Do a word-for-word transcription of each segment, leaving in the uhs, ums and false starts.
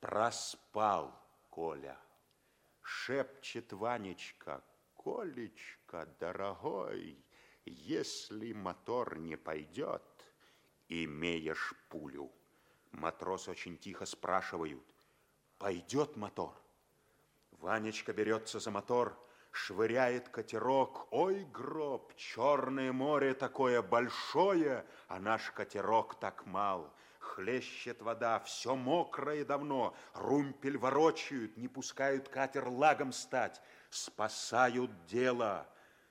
Проспал Коля. Шепчет Ванечка: Колечка, дорогой, если мотор не пойдет, имеешь пулю. Матрос очень тихо спрашивают: пойдет мотор? Ванечка берется за мотор, швыряет катерок. Ой, гроб, черное море такое большое, а наш катерок так мал. Хлещет вода, все мокрое давно, румпель ворочают, не пускают катер лагом стать, спасают дело.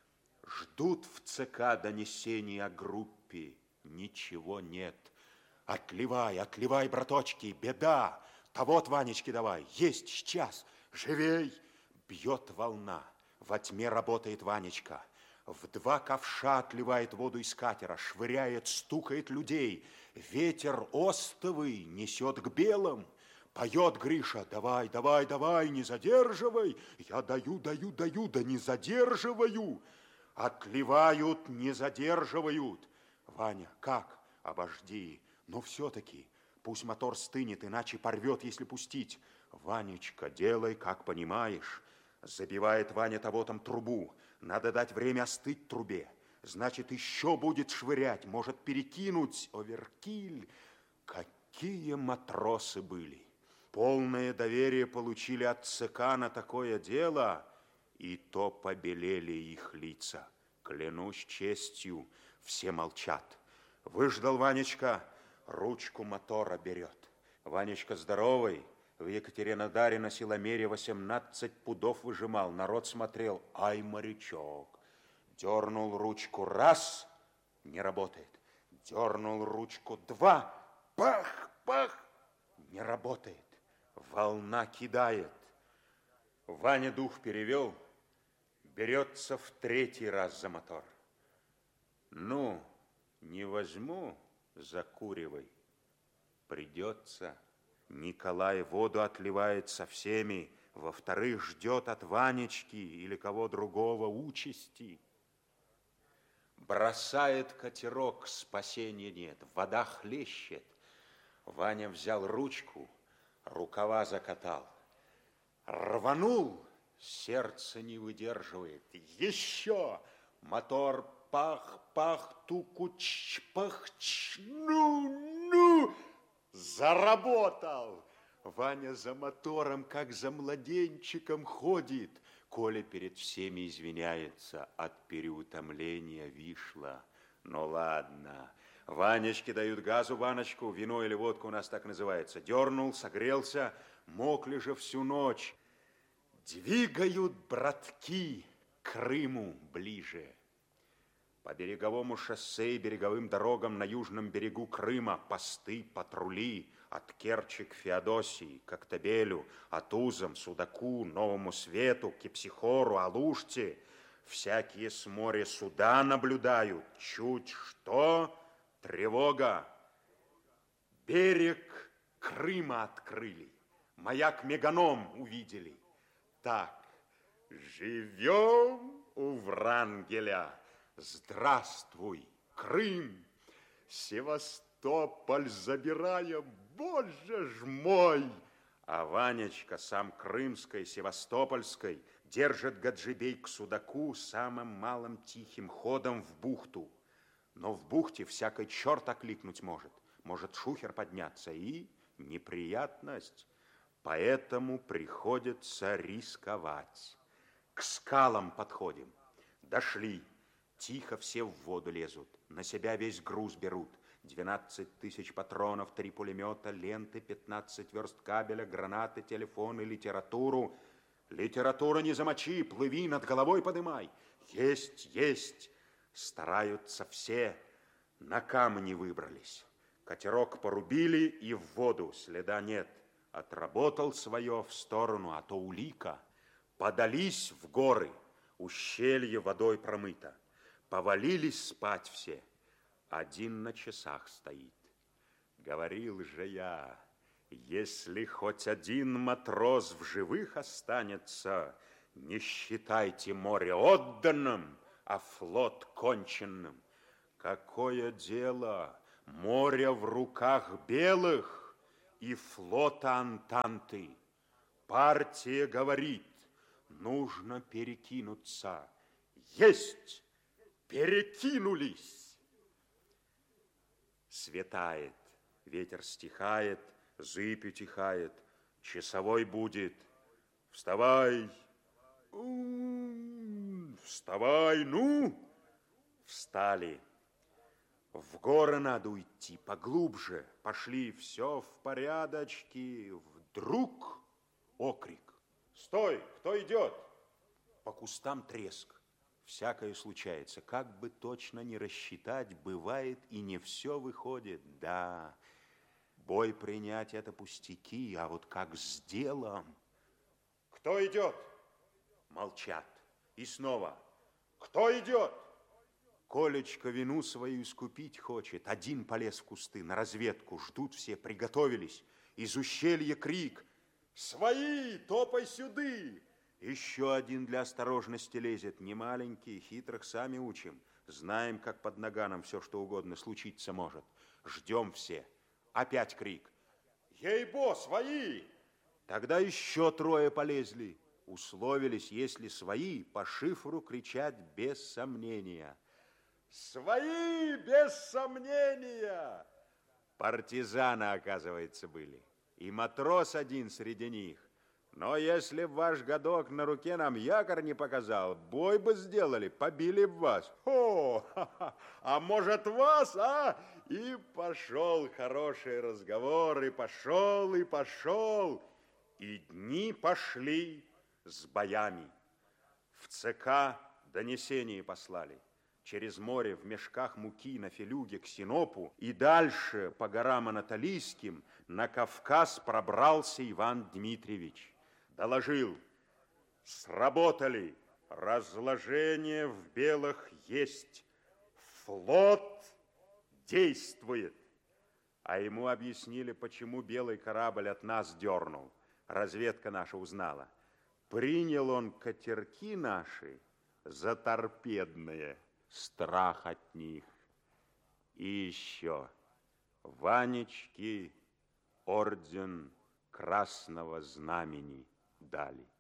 Ждут в ЦК донесений о группе, ничего нет. Отливай, отливай, браточки, беда. Того-то, Ванечки, давай, есть сейчас, живей. Бьет волна, во тьме работает Ванечка. В два ковша отливает воду из катера, швыряет, стукает людей. Ветер остовый несет к белым. Поет Гриша: давай, давай, давай, не задерживай. Я даю, даю, даю, да не задерживаю. Отливают, не задерживают. Ваня: как? Обожди. Но все-таки пусть мотор стынет, иначе порвет, если пустить. Ванечка, делай, как понимаешь. Забивает Ваня того там трубу. Надо дать время остыть трубе. Значит, еще будет швырять, может перекинуть. Оверкиль. Какие матросы были. Полное доверие получили от ЦК на такое дело, и то побелели их лица. Клянусь честью, все молчат. Выждал Ванечка, ручку мотора берет. Ванечка здоровый, в Екатеринодаре на силомере восемнадцать пудов выжимал. Народ смотрел: ай, морячок. Дернул ручку раз, не работает. Дернул ручку два, пах, пах, не работает. Волна кидает. Ваня дух перевел, берется в третий раз за мотор. Ну, не возьму, закуривай. Придется. Николай воду отливает со всеми, во-вторых, ждет от Ванечки или кого другого участи. Бросает катерок, спасения нет, вода хлещет. Ваня взял ручку, рукава закатал. Рванул, сердце не выдерживает. Еще! Мотор пах, пах, туку-ч, пах-ч, ну, ну! Заработал! Ваня за мотором, как за младенчиком, ходит. Коля перед всеми извиняется, от переутомления вышло. Ну ладно. Ванечке дают газу баночку, вино или водку у нас так называется. Дернул, согрелся, мокли же всю ночь. Двигают братки к Крыму ближе. По береговому шоссе и береговым дорогам на южном берегу Крыма посты, патрули от Керчи к Феодосии, Коктебелю, от Узам, Судаку, Новому Свету, Кипсихору, Алуште. Всякие с моря суда наблюдают. Чуть что, тревога. Берег Крыма открыли. Маяк Меганом увидели. Так, живем у Врангеля. Здравствуй, Крым! Севастополь забираем, боже ж мой! А Ванечка, сам крымской, севастопольской, держит Гаджибей к Судаку самым малым тихим ходом в бухту. Но в бухте всякий черт окликнуть может. Может шухер подняться, и неприятность. Поэтому приходится рисковать. К скалам подходим. Дошли. Тихо все в воду лезут, на себя весь груз берут. Двенадцать тысяч патронов, три пулемета, ленты, пятнадцать верст кабеля, гранаты, телефоны, литературу. Литература не замочи, плыви, над головой подымай. Есть, есть. Стараются все. На камни выбрались. Катерок порубили и в воду, следа нет. Отработал свое в сторону, а то улика. Подались в горы, ущелье водой промыто. Повалились спать все. Один на часах стоит. Говорил же я, если хоть один матрос в живых останется, не считайте море отданным, а флот конченным. Какое дело, море в руках белых, и флота Антанты. Партия говорит, нужно перекинуться. Есть! Перекинулись! Светает, ветер стихает, зыбь утихает, часовой будет. Вставай! Вставай, ну! Встали. В горы надо уйти, поглубже. Пошли, все в порядочке. Вдруг окрик. Стой, кто идет? По кустам треск. Всякое случается. Как бы точно не рассчитать, бывает и не все выходит. Да, бой принять это пустяки, а вот как с делом. Кто идет? Молчат. И снова. Кто идет? Колечка вину свою искупить хочет. Один полез в кусты на разведку. Ждут все, приготовились. Из ущелья крик. Свои, топай сюды! Еще один для осторожности лезет. Не маленький, хитрых сами учим. Знаем, как под наганом все, что угодно случиться может. Ждем все. Опять крик. Ей-бо, свои! Тогда еще трое полезли. Условились, если свои, по шифру кричать без сомнения. Свои, без сомнения! Партизаны, оказывается, были. И матрос один среди них. Но если б ваш годок на руке нам якорь не показал, бой бы сделали, побили б вас. О, ха-ха, а может вас, а? И пошел хороший разговор, и пошел, и пошел. И дни пошли с боями. В ЦК донесение послали. Через море в мешках муки на Филюге к Синопу и дальше по горам Анатолийским на Кавказ пробрался Иван Дмитриевич. Доложил, сработали, разложение в Белых есть, флот действует. А ему объяснили, почему белый корабль от нас дернул. Разведка наша узнала. Принял он катерки наши за торпедные. Страх от них. И еще Ванечке орден Красного Знамени дали.